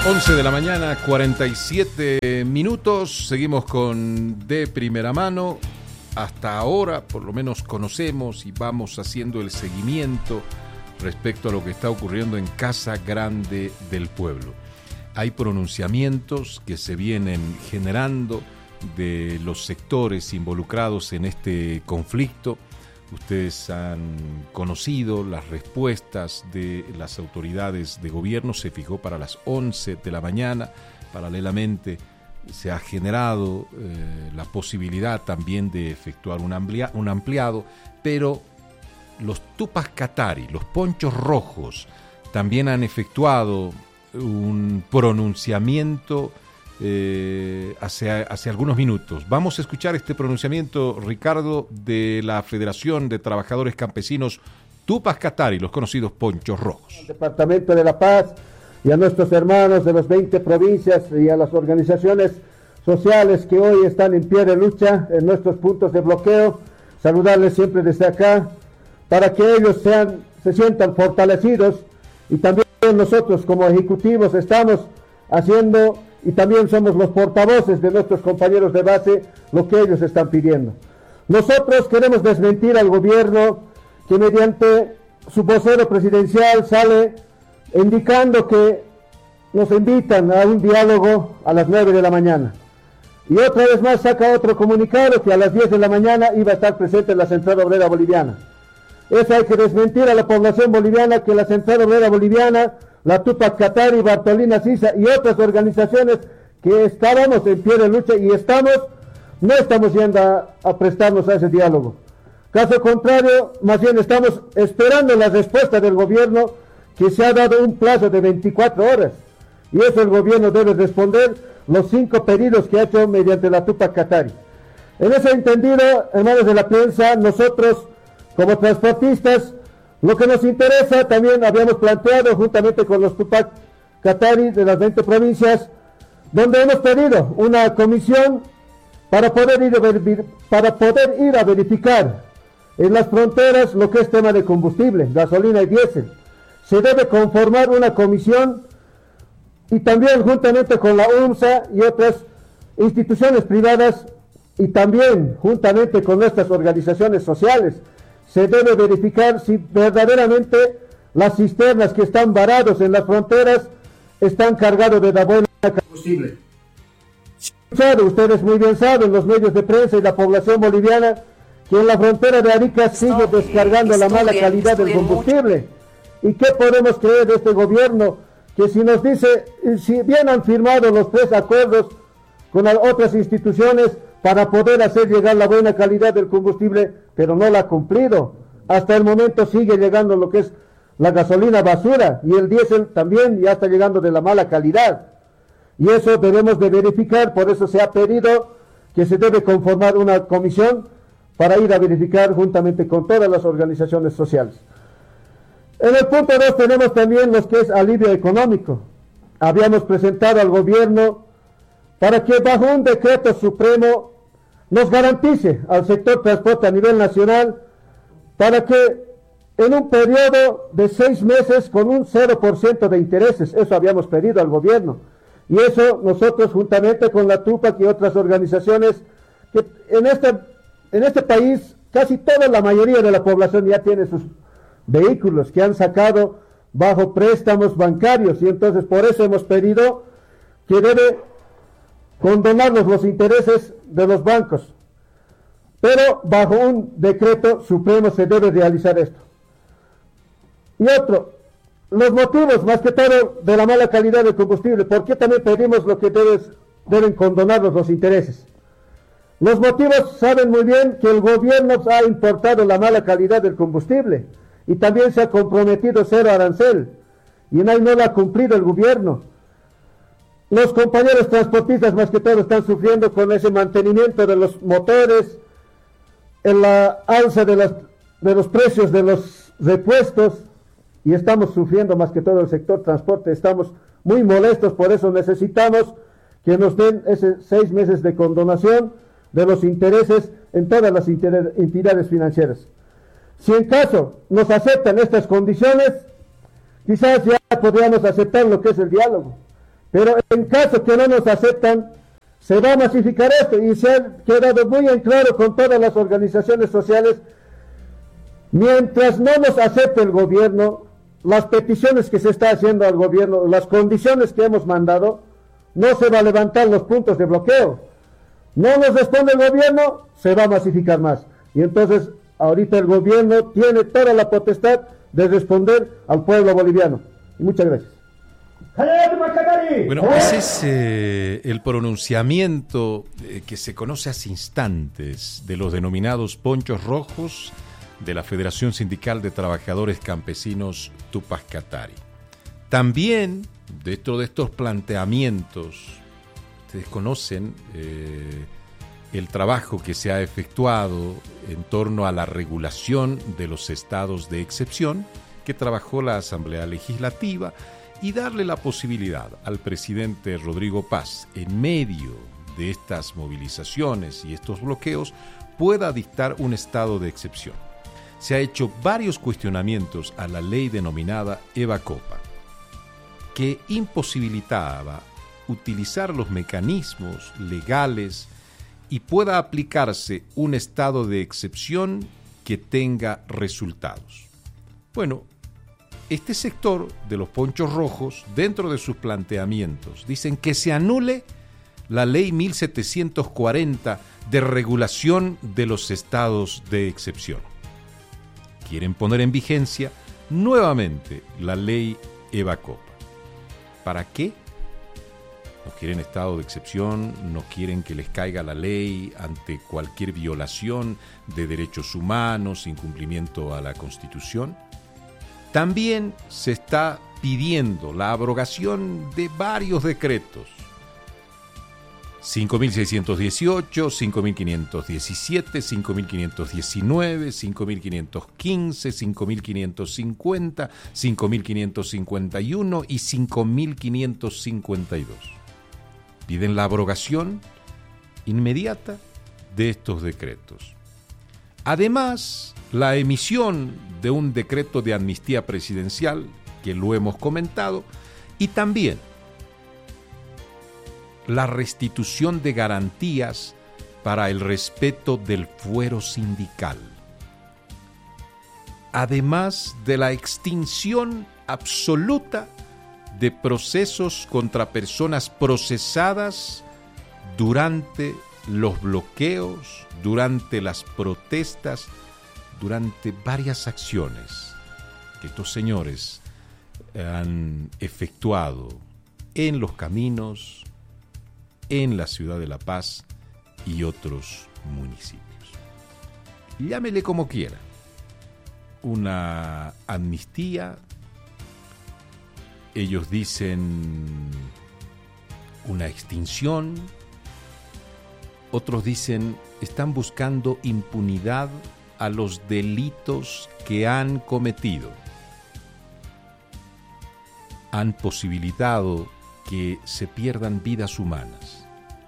11 de la mañana, 47 minutos. Seguimos con De Primera Mano. Hasta ahora, por lo menos, conocemos y vamos haciendo el seguimiento respecto a lo que está ocurriendo en Casa Grande del Pueblo. Hay pronunciamientos que se vienen generando de los sectores involucrados en este conflicto. Ustedes han conocido las respuestas de las autoridades de gobierno. Se fijó para las 11 de la mañana. Paralelamente se ha generado la posibilidad también de efectuar un ampliado, pero los Tupac Katari, los Ponchos Rojos, también han efectuado un pronunciamiento hace algunos minutos. Vamos a escuchar este pronunciamiento, Ricardo, de la Federación de Trabajadores Campesinos Tupac Katari, los conocidos Ponchos Rojos. Al Departamento de la Paz y a nuestros hermanos de las 20 provincias y a las organizaciones sociales que hoy están en pie de lucha en nuestros puntos de bloqueo, saludarles siempre desde acá, para que ellos se sientan fortalecidos, y también nosotros como ejecutivos estamos haciendo, y también somos los portavoces de nuestros compañeros de base, lo que ellos están pidiendo. Nosotros queremos desmentir al gobierno que mediante su vocero presidencial sale indicando que nos invitan a un diálogo a las 9 de la mañana. Y otra vez más saca otro comunicado que a las 10 de la mañana iba a estar presente en la Central Obrera Boliviana. Eso hay que desmentir a la población boliviana, que la Central Obrera Boliviana, la Tupac Katari, Bartolina Sisa y otras organizaciones que estábamos en pie de lucha y no estamos yendo a prestarnos a ese diálogo. Caso contrario, más bien estamos esperando la respuesta del gobierno, que se ha dado un plazo de 24 horas. Y eso el gobierno debe responder los 5 pedidos que ha hecho mediante la Tupac Katari. En ese entendido, hermanos de la prensa, nosotros como transportistas, lo que nos interesa, también habíamos planteado juntamente con los Tupac Katari de las 20 provincias, donde hemos pedido una comisión para poder ir a verificar en las fronteras lo que es tema de combustible, gasolina y diésel. Se debe conformar una comisión, y también juntamente con la UNSA y otras instituciones privadas, y también juntamente con nuestras organizaciones sociales, se debe verificar si verdaderamente las cisternas que están varados en las fronteras están cargados de la buena combustible. Ustedes muy bien saben, los medios de prensa y la población boliviana, que en la frontera de Arica sigue descargando la mala calidad del combustible. ¿Y qué podemos creer de este gobierno? Que si nos dice, si bien han firmado los 3 acuerdos con otras instituciones para poder hacer llegar la buena calidad del combustible, pero no la ha cumplido. Hasta el momento sigue llegando lo que es la gasolina basura, y el diésel también ya está llegando de la mala calidad. Y eso debemos de verificar, por eso se ha pedido que se debe conformar una comisión para ir a verificar juntamente con todas las organizaciones sociales. En el punto 2 tenemos también lo que es alivio económico. Habíamos presentado al gobierno para que bajo un decreto supremo nos garantice al sector transporte a nivel nacional, para que en un periodo de 6 meses con un 0% de intereses, eso habíamos pedido al gobierno. Y eso nosotros juntamente con la Tupac y otras organizaciones, que en este país casi toda la mayoría de la población ya tiene sus vehículos que han sacado bajo préstamos bancarios, y entonces por eso hemos pedido que debe condonarnos los intereses de los bancos, pero bajo un decreto supremo se debe realizar esto. Y otro, los motivos más que todo de la mala calidad del combustible. ¿Por qué también pedimos lo que deben condonarnos los intereses? Los motivos saben muy bien que el gobierno ha importado la mala calidad del combustible y también se ha comprometido 0 arancel, y no lo ha cumplido el gobierno. Los compañeros transportistas más que todo están sufriendo con ese mantenimiento de los motores, en la alza de los precios de los repuestos, y estamos sufriendo más que todo el sector transporte. Estamos muy molestos, por eso necesitamos que nos den esos 6 meses de condonación de los intereses en todas las entidades financieras. Si en caso nos aceptan estas condiciones, quizás ya podríamos aceptar lo que es el diálogo. Pero en caso que no nos aceptan, se va a masificar esto y se ha quedado muy en claro con todas las organizaciones sociales. Mientras no nos acepte el gobierno, las peticiones que se está haciendo al gobierno, las condiciones que hemos mandado, no se va a levantar los puntos de bloqueo. No nos responde el gobierno, se va a masificar más. Y entonces, ahorita el gobierno tiene toda la potestad de responder al pueblo boliviano. Y muchas gracias. Bueno, ese es el pronunciamiento que se conoce hace instantes de los denominados ponchos rojos de la Federación Sindical de Trabajadores Campesinos Tupac Katari. También, dentro de estos planteamientos, ustedes conocen el trabajo que se ha efectuado en torno a la regulación de los estados de excepción que trabajó la Asamblea Legislativa y darle la posibilidad al presidente Rodrigo Paz, en medio de estas movilizaciones y estos bloqueos, pueda dictar un estado de excepción. Se ha hecho varios cuestionamientos a la ley denominada Evacopa, que imposibilitaba utilizar los mecanismos legales y pueda aplicarse un estado de excepción que tenga resultados. Bueno, este sector de los ponchos rojos, dentro de sus planteamientos, dicen que se anule la ley 1740 de regulación de los estados de excepción. Quieren poner en vigencia nuevamente la ley Evacopa. ¿Para qué? No quieren estado de excepción, no quieren que les caiga la ley ante cualquier violación de derechos humanos, incumplimiento a la Constitución. También se está pidiendo la abrogación de varios decretos. 5.618, 5.517, 5.519, 5.515, 5.550, 5.551 y 5.552. Piden la abrogación inmediata de estos decretos. Además, la emisión de un decreto de amnistía presidencial, que lo hemos comentado, y también la restitución de garantías para el respeto del fuero sindical. Además de la extinción absoluta de procesos contra personas procesadas durante los bloqueos, durante las protestas, durante varias acciones que estos señores han efectuado en los caminos, en la ciudad de La Paz y otros municipios. Llámele como quiera, una amnistía, ellos dicen una extinción, otros dicen están buscando impunidad a los delitos que han cometido. Han posibilitado que se pierdan vidas humanas.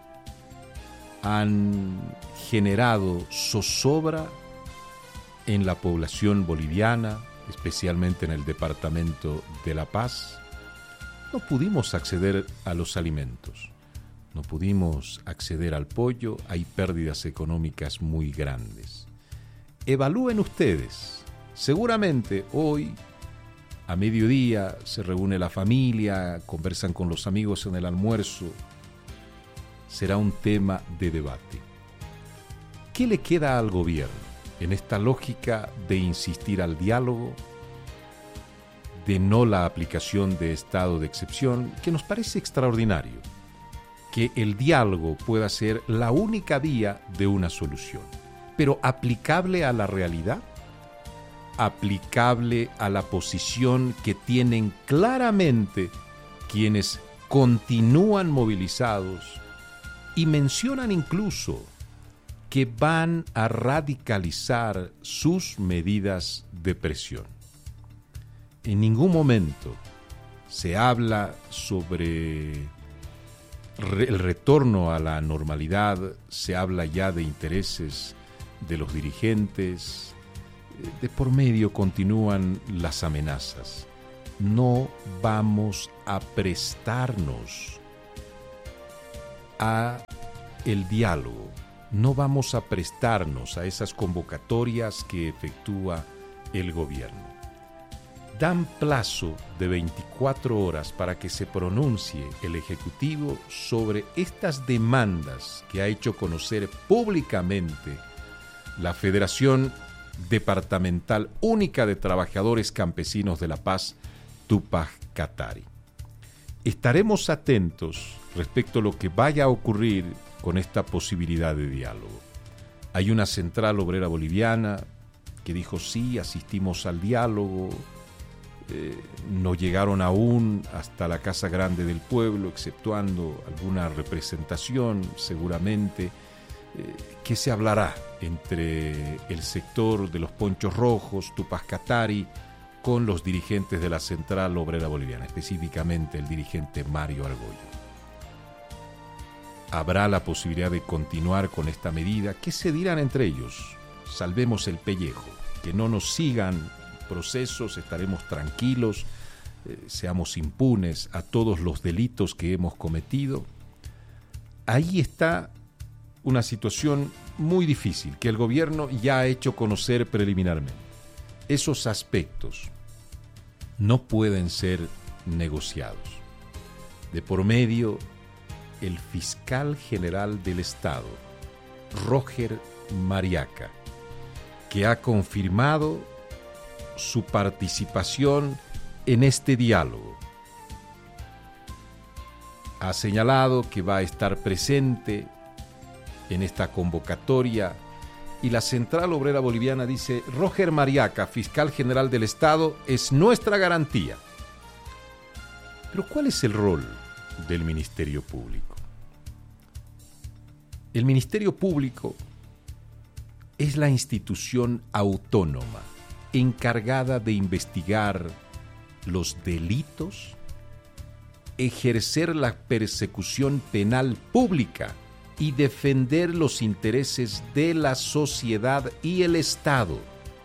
Han generado zozobra en la población boliviana, especialmente en el departamento de La Paz. No pudimos acceder a los alimentos, no pudimos acceder al pollo, hay pérdidas económicas muy grandes. Evalúen ustedes, seguramente hoy a mediodía se reúne la familia, conversan con los amigos en el almuerzo, será un tema de debate. ¿Qué le queda al gobierno en esta lógica de insistir al diálogo, de no la aplicación de estado de excepción, que nos parece extraordinario, que el diálogo pueda ser la única vía de una solución, pero aplicable a la realidad, aplicable a la posición que tienen claramente quienes continúan movilizados y mencionan incluso que van a radicalizar sus medidas de presión. En ningún momento se habla sobre el retorno a la normalidad, se habla ya de intereses de los dirigentes. De por medio continúan las amenazas. no vamos a prestarnos a el diálogo, no vamos a prestarnos a esas convocatorias que efectúa el gobierno. Dan plazo de 24 horas para que se pronuncie el Ejecutivo sobre estas demandas que ha hecho conocer públicamente la Federación Departamental Única de Trabajadores Campesinos de La Paz, Tupac Katari. Estaremos atentos respecto a lo que vaya a ocurrir con esta posibilidad de diálogo. Hay una central obrera boliviana que dijo sí, asistimos al diálogo, no llegaron aún hasta la Casa Grande del Pueblo, exceptuando alguna representación seguramente. ¿Qué se hablará entre el sector de los Ponchos Rojos, Tupac Katari, con los dirigentes de la Central Obrera Boliviana, específicamente el dirigente Mario Argüello? ¿Habrá la posibilidad de continuar con esta medida? ¿Qué se dirán entre ellos? Salvemos el pellejo, que no nos sigan procesos, estaremos tranquilos, seamos impunes a todos los delitos que hemos cometido. Ahí está una situación muy difícil que el gobierno ya ha hecho conocer preliminarmente. Esos aspectos no pueden ser negociados. De por medio, el fiscal general del Estado, Roger Mariaca, que ha confirmado su participación en este diálogo. Ha señalado que va a estar presente en esta convocatoria y la Central Obrera Boliviana dice: Roger Mariaca, fiscal general del Estado, es nuestra garantía. Pero ¿cuál es el rol del Ministerio Público? El Ministerio Público es la institución autónoma encargada de investigar los delitos, ejercer la persecución penal pública y defender los intereses de la sociedad y el Estado.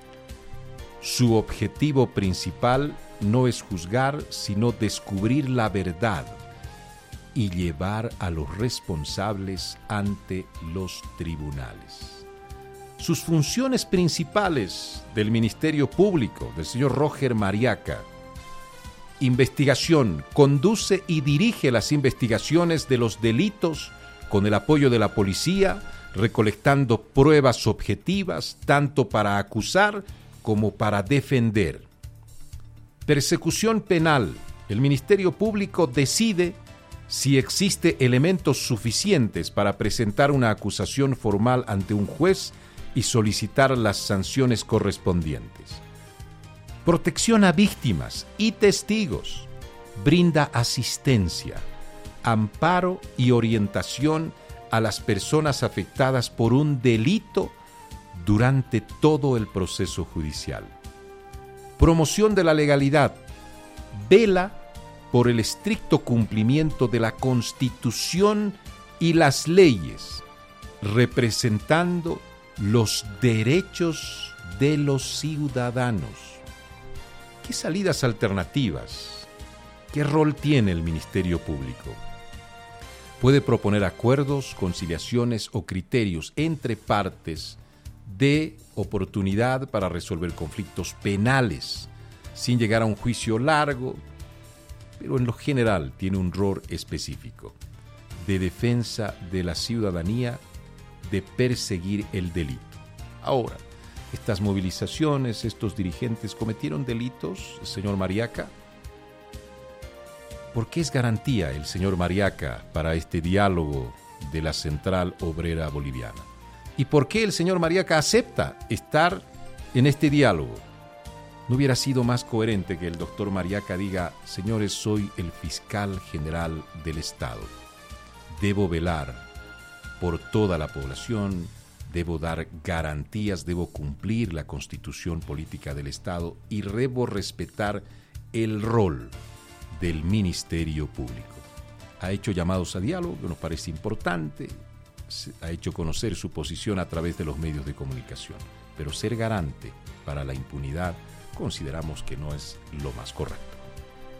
Su objetivo principal no es juzgar, sino descubrir la verdad y llevar a los responsables ante los tribunales. Sus funciones principales del Ministerio Público, del señor Roger Mariaca: investigación, conduce y dirige las investigaciones de los delitos con el apoyo de la policía, recolectando pruebas objetivas tanto para acusar como para defender. Persecución penal. El Ministerio Público decide si existe elementos suficientes para presentar una acusación formal ante un juez y solicitar las sanciones correspondientes. Protección a víctimas y testigos. Brinda asistencia, amparo y orientación a las personas afectadas por un delito durante todo el proceso judicial. Promoción de la legalidad. Vela por el estricto cumplimiento de la Constitución y las leyes, representando los derechos de los ciudadanos. ¿Qué salidas alternativas? ¿Qué rol tiene el Ministerio Público? Puede proponer acuerdos, conciliaciones o criterios entre partes de oportunidad para resolver conflictos penales, sin llegar a un juicio largo, pero en lo general tiene un rol específico de defensa de la ciudadanía, de perseguir el delito. Ahora, estas movilizaciones, estos dirigentes cometieron delitos, señor Mariaca. ¿Por qué es garantía el señor Mariaca para este diálogo de la Central Obrera Boliviana? ¿Y por qué el señor Mariaca acepta estar en este diálogo? ¿No hubiera sido más coherente que el doctor Mariaca diga: señores, soy el fiscal general del Estado, debo velar por toda la población, debo dar garantías, debo cumplir la Constitución política del Estado y debo respetar el rol del Ministerio Público? Ha hecho llamados a diálogo, que nos parece importante, ha hecho conocer su posición a través de los medios de comunicación, pero ser garante para la impunidad consideramos que no es lo más correcto.